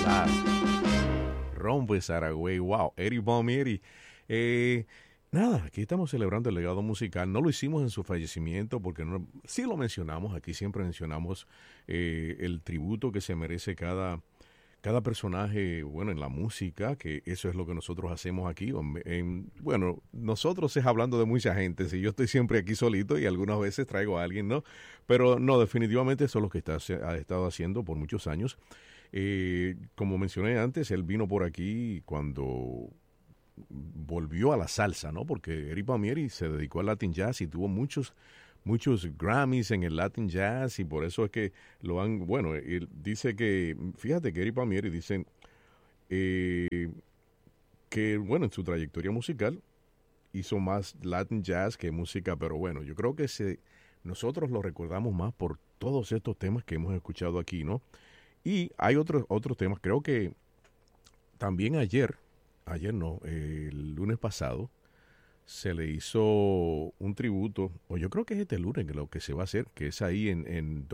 pasar. Rompe Saragüey, wow, Eddie Palmieri. Nada, aquí estamos celebrando el legado musical. No lo hicimos en su fallecimiento porque no, sí lo mencionamos, aquí siempre mencionamos el tributo que se merece cada personaje, bueno, en la música, que eso es lo que nosotros hacemos aquí. Bueno, nosotros es hablando de mucha gente, si yo estoy siempre aquí solito y algunas veces traigo a alguien, ¿no? Pero no, definitivamente eso es lo que ha estado haciendo por muchos años. Como mencioné antes, él vino por aquí cuando volvió a la salsa, ¿no? Porque Eddie Palmieri se dedicó al Latin Jazz y tuvo muchos Grammys en el Latin Jazz y por eso es que lo han, bueno, él dice que, fíjate que Eddie Palmieri dice eh, que, bueno, en su trayectoria musical hizo más Latin Jazz que música, pero bueno, yo creo que nosotros lo recordamos más por todos estos temas que hemos escuchado aquí, ¿no? Y hay otros temas, creo que también ayer no, el lunes pasado, se le hizo un tributo, o yo creo que es este lunes que lo que se va a hacer, que es ahí en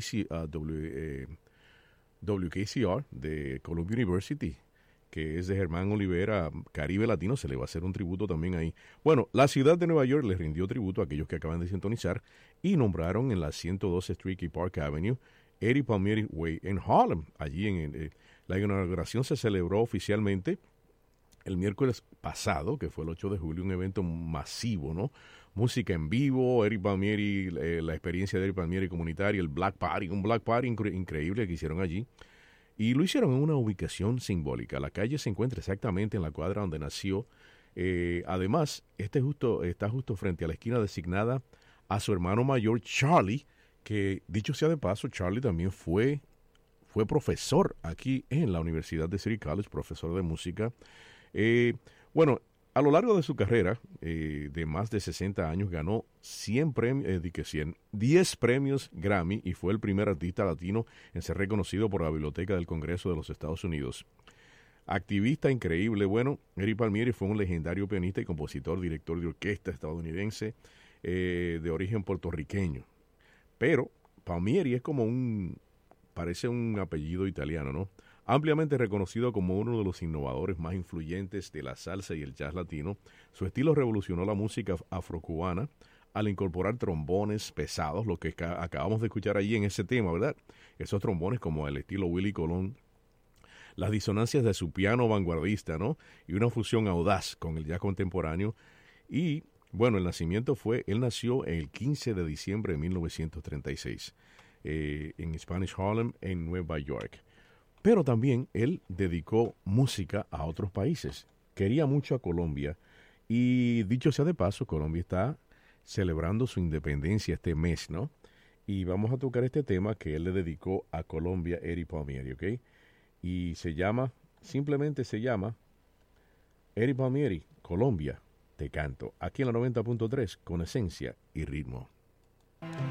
WKCR de Columbia University, que es de Germán Olivera, Caribe Latino, se le va a hacer un tributo también ahí. Bueno, la ciudad de Nueva York le rindió tributo a aquellos que acaban de sintonizar y nombraron en la 112 Street y Park Avenue Eddie Palmieri Way en Harlem. Allí la inauguración se celebró oficialmente el miércoles pasado, que fue el 8 de julio, un evento masivo, ¿no? Música en vivo, Eddie Palmieri, la experiencia de Eddie Palmieri comunitaria, el Black Party, un Black Party increíble que hicieron allí. Y lo hicieron en una ubicación simbólica. La calle se encuentra exactamente en la cuadra donde nació. Además, está justo frente a la esquina designada a su hermano mayor, Charlie, que dicho sea de paso, Charlie también fue profesor aquí en la Universidad de City College, profesor de música. Bueno, a lo largo de su carrera, de más de 60 años, ganó 10 premios Grammy y fue el primer artista latino en ser reconocido por la Biblioteca del Congreso de los Estados Unidos. Activista increíble, bueno, Eddie Palmieri fue un legendario pianista y compositor, director de orquesta estadounidense de origen puertorriqueño. Pero Palmieri es parece un apellido italiano, ¿no? Ampliamente reconocido como uno de los innovadores más influyentes de la salsa y el jazz latino, su estilo revolucionó la música afrocubana al incorporar trombones pesados, lo que acabamos de escuchar allí en ese tema, ¿verdad? Esos trombones como el estilo Willie Colón, las disonancias de su piano vanguardista, ¿no? Y una fusión audaz con el jazz contemporáneo. Y, bueno, él nació el 15 de diciembre de 1936 en Spanish Harlem, en Nueva York. Pero también él dedicó música a otros países. Quería mucho a Colombia y dicho sea de paso, Colombia está celebrando su independencia este mes, ¿no? Y vamos a tocar este tema que él le dedicó a Colombia, Eddie Palmieri, ¿ok? Y simplemente se llama Eddie Palmieri, Colombia, te canto. Aquí en la 90.3 con esencia y ritmo.